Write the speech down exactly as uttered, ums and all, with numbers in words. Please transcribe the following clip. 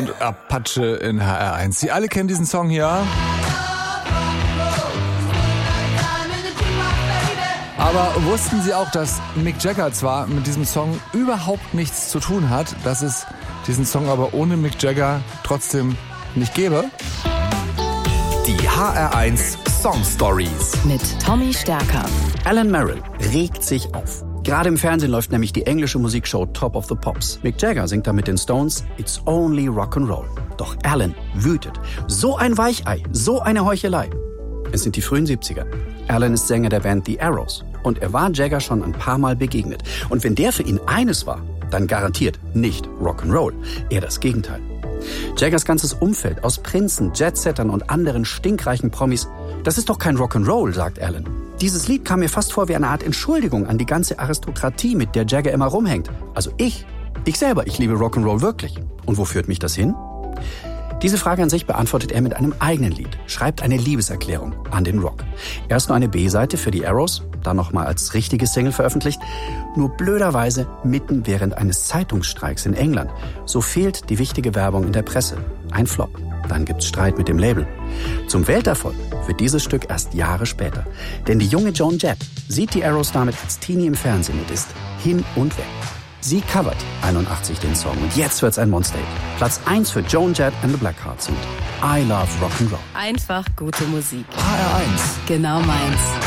und Apache in H R eins. Sie alle kennen diesen Song hier. Aber wussten Sie auch, dass Mick Jagger zwar mit diesem Song überhaupt nichts zu tun hat, dass es diesen Song aber ohne Mick Jagger trotzdem nicht gäbe? Die H R eins Song Stories mit Tommy Stärker. Alan Merrill regt sich auf. Gerade im Fernsehen läuft nämlich die englische Musikshow Top of the Pops. Mick Jagger singt da mit den Stones It's Only Rock'n'Roll. Doch Alan wütet. So ein Weichei, so eine Heuchelei. Es sind die frühen siebziger. Alan ist Sänger der Band The Arrows. Und er war Jagger schon ein paar Mal begegnet. Und wenn der für ihn eines war, dann garantiert nicht Rock'n'Roll. Eher das Gegenteil. Jaggers ganzes Umfeld aus Prinzen, Jetsettern und anderen stinkreichen Promis, das ist doch kein Rock'n'Roll, sagt Alan. Dieses Lied kam mir fast vor wie eine Art Entschuldigung an die ganze Aristokratie, mit der Jagger immer rumhängt. Also ich, ich selber, ich liebe Rock'n'Roll wirklich. Und wo führt mich das hin? Diese Frage an sich beantwortet er mit einem eigenen Lied, schreibt eine Liebeserklärung an den Rock. Erst nur eine B-Seite für die Arrows, dann nochmal als richtige Single veröffentlicht, nur blöderweise mitten während eines Zeitungsstreiks in England. So fehlt die wichtige Werbung in der Presse. Ein Flop. Dann gibt's Streit mit dem Label. Zum Welterfolg wird dieses Stück erst Jahre später. Denn die junge Joan Jett sieht die Arrows damit als Teenie im Fernsehen und ist hin und weg. Sie covert einundachtzig den Song und jetzt wird's ein Monster-Hit. Platz eins für Joan Jett and the Blackhearts und I Love Rock'n'Roll. Einfach gute Musik. H R eins. Genau meins.